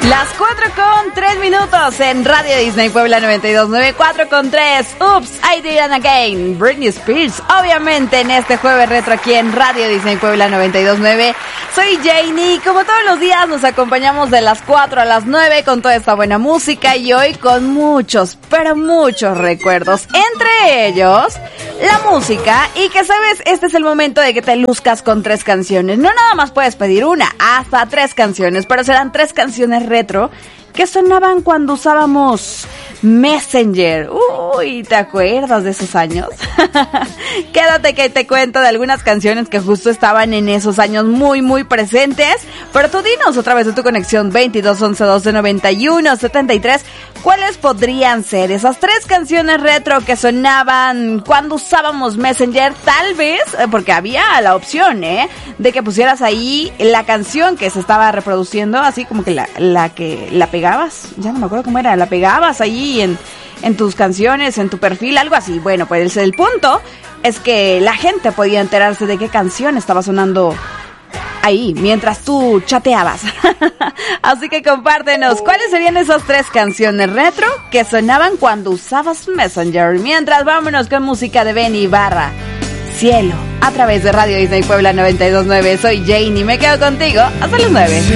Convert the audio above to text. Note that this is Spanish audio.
Las 4:03 en Radio Disney Puebla 92.9, 4:03. Oops, I Did It Again, Britney Spears. Obviamente en este jueves retro aquí en Radio Disney Puebla 92.9. Soy Janie, como todos los días nos acompañamos de las 4 a las 9 con toda esta buena música y hoy con muchos, pero muchos recuerdos. Entre ellos, la música y que sabes, este es el momento de que te luzcas con 3 canciones. No nada más puedes pedir una, hasta 3 canciones, pero serán 3 canciones retro que sonaban cuando usábamos Messenger. Uy, ¿te acuerdas de esos años? Quédate que te cuento de algunas canciones que justo estaban en esos años muy, muy presentes. Pero tú dinos otra vez de tu conexión 22 11 12 91 73. ¿Cuáles podrían ser esas 3 canciones retro que sonaban cuando usábamos Messenger? Tal vez, porque había la opción, de que pusieras ahí la canción que se estaba reproduciendo, así como que la pegabas. Ya no me acuerdo cómo era, la pegabas ahí en tus canciones, en tu perfil, algo así. Bueno, pues el punto es que la gente podía enterarse de qué canción estaba sonando ahí, mientras tú chateabas. Así que compártenos, ¿cuáles serían esas 3 canciones retro que sonaban cuando usabas Messenger? Mientras, vámonos con música de Benny Ibarra, Cielo, a través de Radio Disney Puebla 92.9. Soy Janie, me quedo contigo hasta las 9.